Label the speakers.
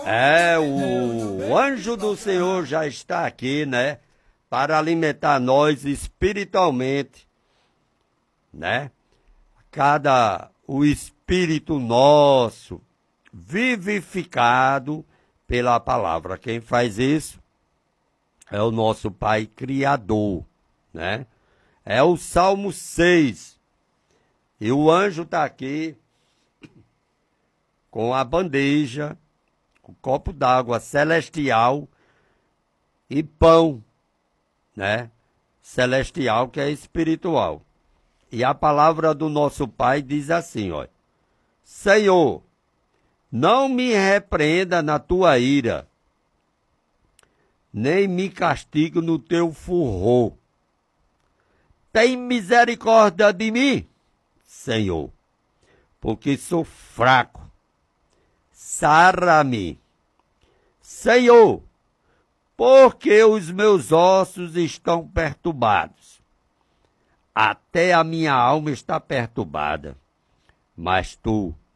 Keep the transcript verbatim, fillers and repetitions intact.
Speaker 1: É, o anjo do Senhor já está aqui, né? Para alimentar nós espiritualmente, né? Cada o espírito nosso vivificado pela palavra. Quem faz isso é o nosso Pai Criador, né? É o Salmo seis. E o anjo está aqui com a bandeja, o copo d'água celestial e pão, né? Celestial, que é espiritual. E a palavra do nosso Pai diz assim, ó: Senhor, não me repreenda na tua ira, nem me castigue no teu furor. Tem misericórdia de mim, Senhor, porque sou fraco. Sara-me, Senhor, porque os meus ossos estão perturbados. Até a minha alma está perturbada. Mas tu,